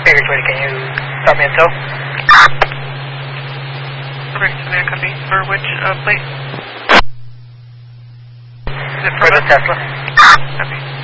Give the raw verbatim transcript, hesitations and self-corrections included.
Baker twenty, can you stop me in tow? Okay, so may I copy? For which uh, plate? Is it for For the Tesla. Copy.